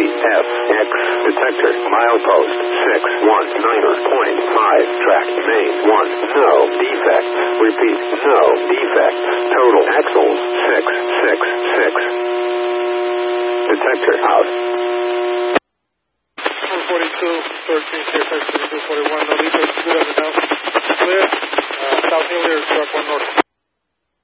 FX. Detector. Milepost 619.5. Track main 1. No defect. Repeat. No defect. Total axles 666. Detector out. 142, 13, CFX 241, no defects, good as it now. Clear. South Hillier, truck 1 north.